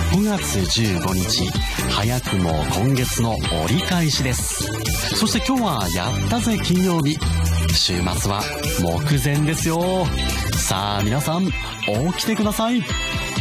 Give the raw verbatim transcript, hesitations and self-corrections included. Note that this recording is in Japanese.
ごがつじゅうごにち、早くも今月の折り返しです。そして今日はやったぜ金曜日。週末は目前ですよ。さあ皆さん起きてください。